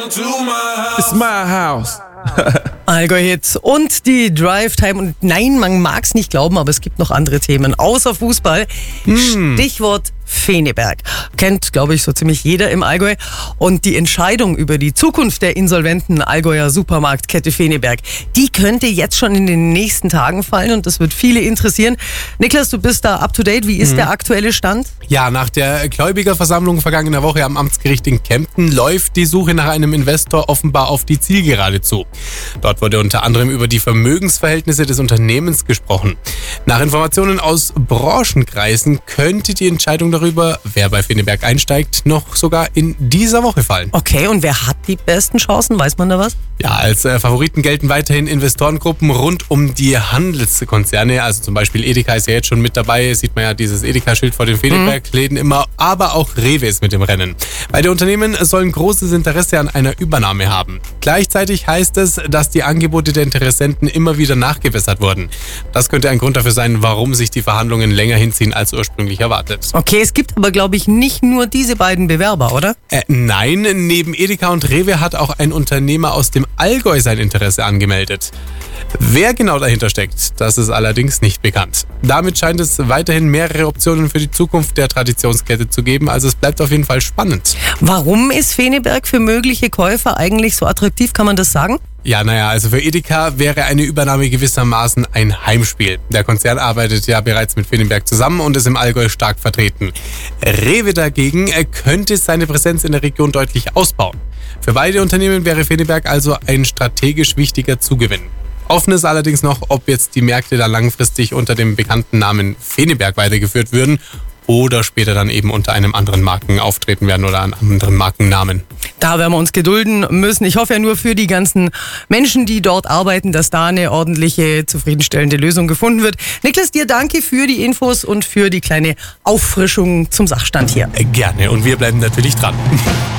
It's my house. Allgäu-Hit und die Drive-Time. Und nein, man mag es nicht glauben, aber es gibt noch andere Themen außer Fußball. Stichwort Feneberg. Kennt, glaube ich, so ziemlich jeder im Allgäu. Und die Entscheidung über die Zukunft der insolventen Allgäuer Supermarktkette Feneberg, die könnte jetzt schon in den nächsten Tagen fallen und das wird viele interessieren. Niklas, du bist da up to date. Wie ist der aktuelle Stand? Ja, nach der Gläubigerversammlung vergangener Woche am Amtsgericht in Kempten läuft die Suche nach einem Investor offenbar auf die Zielgerade zu. Dort wurde unter anderem über die Vermögensverhältnisse des Unternehmens gesprochen. Nach Informationen aus Branchenkreisen könnte die Entscheidung darüber, wer bei Feneberg einsteigt, noch sogar in dieser Woche fallen. Okay, und wer hat die besten Chancen? Weiß man da was? Ja, als Favoriten gelten weiterhin Investorengruppen rund um die Handelskonzerne. Also zum Beispiel Edeka ist ja jetzt schon mit dabei. Sieht man ja dieses Edeka-Schild vor den Feneberg-Läden immer. Aber auch Rewe ist mit dem Rennen. Beide Unternehmen sollen großes Interesse an einer Übernahme haben. Gleichzeitig heißt es, dass die Angebote der Interessenten immer wieder nachgebessert wurden. Das könnte ein Grund dafür sein, warum sich die Verhandlungen länger hinziehen als ursprünglich erwartet. Okay, es gibt aber, glaube ich, nicht nur diese beiden Bewerber, oder? Nein, neben Edeka und Rewe hat auch ein Unternehmer aus dem Allgäu sein Interesse angemeldet. Wer genau dahinter steckt, das ist allerdings nicht bekannt. Damit scheint es weiterhin mehrere Optionen für die Zukunft der Traditionskette zu geben, also es bleibt auf jeden Fall spannend. Warum ist Feneberg für mögliche Käufer eigentlich so attraktiv, kann man das sagen? Ja, also für Edeka wäre eine Übernahme gewissermaßen ein Heimspiel. Der Konzern arbeitet ja bereits mit Feneberg zusammen und ist im Allgäu stark vertreten. Rewe dagegen könnte seine Präsenz in der Region deutlich ausbauen. Für beide Unternehmen wäre Feneberg also ein strategisch wichtiger Zugewinn. Offen ist allerdings noch, ob jetzt die Märkte da langfristig unter dem bekannten Namen Feneberg weitergeführt würden oder später dann eben unter einem anderen Marken auftreten werden oder einem anderen Markennamen. Da werden wir uns gedulden müssen. Ich hoffe ja nur für die ganzen Menschen, die dort arbeiten, dass da eine ordentliche, zufriedenstellende Lösung gefunden wird. Niklas, dir danke für die Infos und für die kleine Auffrischung zum Sachstand hier. Gerne und wir bleiben natürlich dran.